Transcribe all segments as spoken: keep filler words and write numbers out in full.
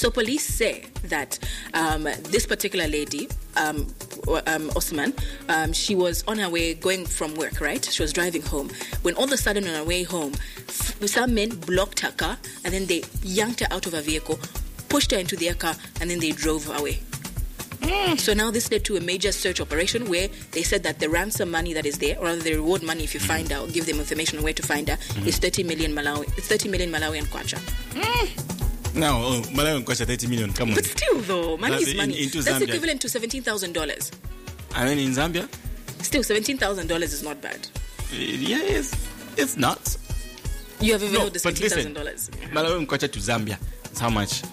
So police say that um, this particular lady, um, um, Osman, um, she was on her way going from work, right? She was driving home. When all of a sudden on her way home, f- some men blocked her car and then they yanked her out of her vehicle, pushed her into their car, and then they drove away. Mm. So now this led to a major search operation where they said that the ransom money that is there, or rather the reward money if you mm. find her or give them information on where to find her, mm. is thirty million Malawi. It's thirty million Malawian kwacha. Mm. Now, oh, Malawian kwacha thirty million. Come on. But still, though, money That's is money. In, into That's Zambia. equivalent to seventeen thousand dollars. I mean, in Zambia, still seventeen thousand dollars is not bad. Yeah, it's it's not. You have ever no, heard the seventeen thousand dollars? Malawian kwacha to Zambia. How much?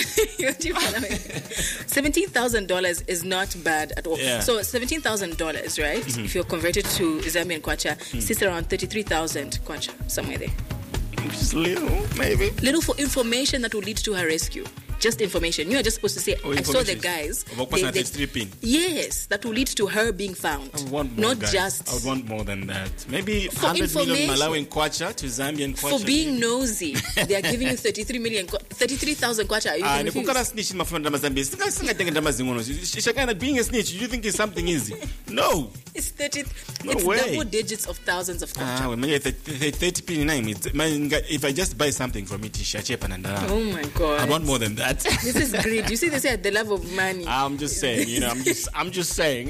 seventeen thousand dollars is not bad at all. Yeah. So seventeen thousand dollars, right? Mm-hmm. If you're converted to Zambian kwacha, mm. sits around thirty-three thousand kwacha, somewhere there. Just little, maybe. Little for information that will lead to her rescue. Just information. You are just supposed to say, oh, I saw the guys. They, they, yes, that will lead to her being found. I would want more, Not guys. just. I would want more than that. Maybe for one hundred million Malawian kwacha to Zambian kwacha. For being nosy, they are giving you thirty-three million, thirty-three thousand kwacha. Ah, you can snitch in my friend Ramazambi. Being a snitch, do you think it's something easy? No. It's thirty. No it's way. double digits of thousands of kwacha. Ah, well, maybe thirty P nine. If I just buy something from it, oh my God. I want more than that. This is great. You see, they say the love of money. I'm just saying, you know, I'm just, I'm just saying.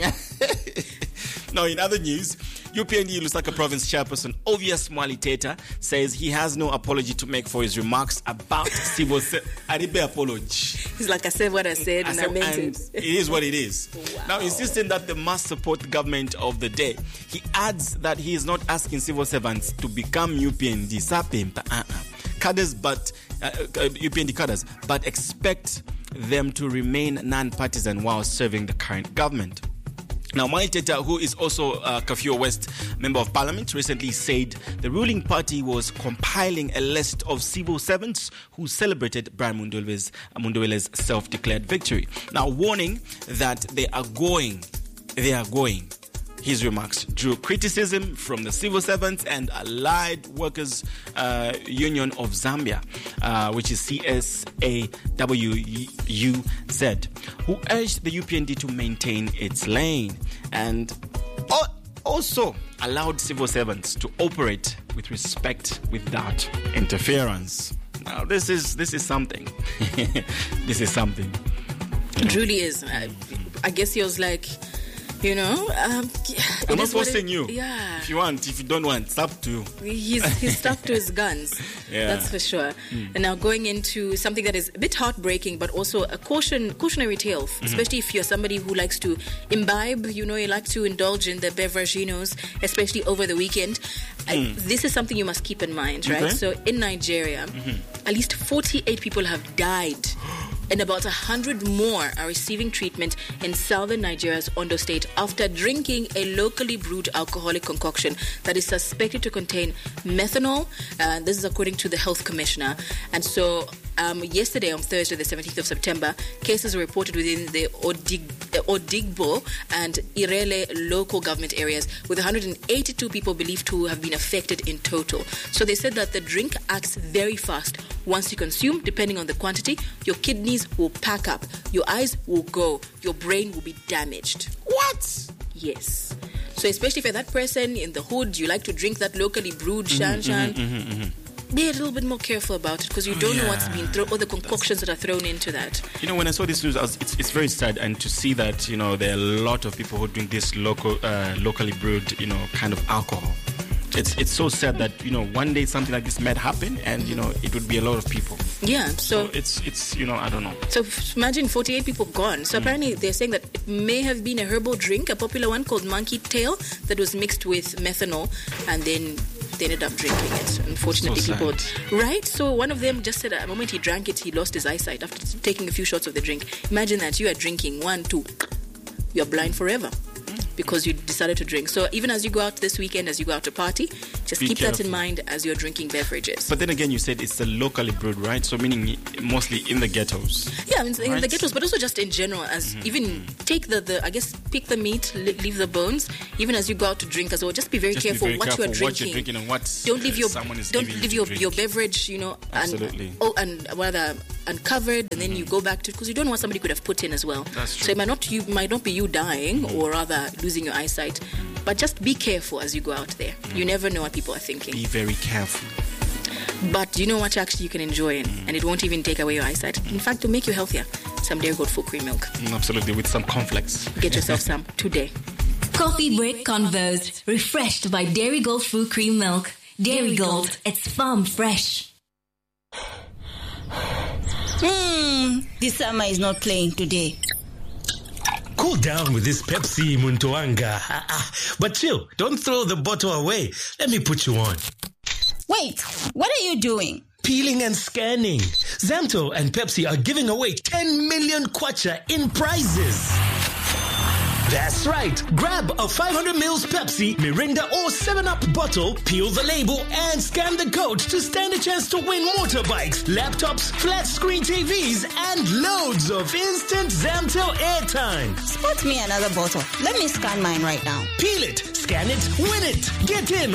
Now, in other news, U P N D Lusaka Province Chairperson Obvious Mwaliteta says he has no apology to make for his remarks about civil service. Aribe apology. He's like, I said what I said, I and said, I meant and it. It is what it is. Wow. Now, insisting that the must support the government of the day, he adds that he is not asking civil servants to become U P N D uh-uh. cadres, but uh, uh, U P N D cadres, but expect them to remain non-partisan while serving the current government. Now, Mwaliteta, who is also a Kafue West Member of Parliament, recently said the ruling party was compiling a list of civil servants who celebrated Brian Mundwele's, Mundwele's self-declared victory. Now, warning that they are going, they are going. His remarks drew criticism from the Civil Servants and Allied Workers uh, Union of Zambia, uh, which is C S A W U Z, who urged the U P N D to maintain its lane and also allowed civil servants to operate with respect without interference. Now, this is this is something. This is something. It really is. I, I guess he was like, you know, um, I'm not forcing it, you. Yeah. If you want, if you don't want, it's up to you. He's, he's stuck to his guns. Yeah. That's for sure. Mm. And now going into something that is a bit heartbreaking, but also a caution, cautionary tale, mm-hmm. especially if you're somebody who likes to imbibe, you know, you like to indulge in the beveraginos, especially over the weekend. Mm. I, this is something you must keep in mind, right? Okay. So in Nigeria, mm-hmm. at least forty-eight people have died. And about one hundred more are receiving treatment in southern Nigeria's Ondo state after drinking a locally brewed alcoholic concoction that is suspected to contain methanol. Uh, this is according to the health commissioner. And so um, yesterday, on Thursday, the seventeenth of September, cases were reported within the Odig- Odigbo and Irele local government areas, with one hundred eighty-two people believed to have been affected in total. So they said that the drink acts very fast. Once you consume, depending on the quantity, your kidneys will pack up, your eyes will go, your brain will be damaged. What? Yes. So especially if you're that person in the hood, you like to drink that locally brewed shan shan, mm-hmm, mm-hmm, mm-hmm. be a little bit more careful about it, because you don't yeah. know what's been thrown, all the concoctions That's... that are thrown into that. You know, when I saw this news, I was, it's, it's very sad, and to see that, you know, there are a lot of people who drink this local, uh, locally brewed, you know, kind of alcohol. It's it's so sad that, you know, one day something like this might happen, and, you know, it would be a lot of people. Yeah, so, so it's it's you know, I don't know. So imagine forty-eight people gone. So mm. apparently they're saying that it may have been a herbal drink, a popular one called monkey tail, that was mixed with methanol, and then they ended up drinking it. Unfortunately, so people, right? So one of them just said at the moment he drank it, he lost his eyesight after taking a few shots of the drink. Imagine that you are drinking one, two, you're blind forever. Because you decided to drink. So even as you go out this weekend, as you go out to party, Just Be keep careful. that in mind as you're drinking beverages. But then again, you said it's a locally brewed, right? So meaning mostly in the ghettos. Yeah, I mean, in Right. the ghettos, but also just in general, as Mm-hmm. even take the, the, I guess, pick the meat, li- leave the bones, even as you go out to drink as well. Just be very Just be careful very what careful you are drinking. what you're drinking and what Don't leave uh, your someone is don't giving you leave to your, drink. your beverage, you know, Absolutely. and oh, and rather uncovered, and then Mm-hmm. you go back to because you don't know what somebody could have put in as well. That's true. So it might not you might not be you dying or rather losing your eyesight, but just be careful as you go out there. Mm. You never know what people are thinking. Be very careful. But you know what actually you can enjoy it, and it won't even take away your eyesight. In fact, it'll make you healthier. Some Dairy Gold full cream milk. Mm, Absolutely, with some cornflakes. Get yourself some today. Coffee break convos, refreshed by Dairy Gold Full Cream Milk. Dairy Gold, it's farm fresh. Hmm, this summer is not playing today. Cool down with this Pepsi, Muntoanga. Ah, ah. But chill, don't throw the bottle away. Let me put you on. Wait, what are you doing? Peeling and scanning. Zamto and Pepsi are giving away ten million kwacha in prizes. That's right. Grab a five hundred milliliters Pepsi, Mirinda or seven up bottle, peel the label and scan the code to stand a chance to win motorbikes, laptops, flat screen T Vs and loads of instant Zamtel airtime. Spot me another bottle. Let me scan mine right now. Peel it, scan it, win it. Get in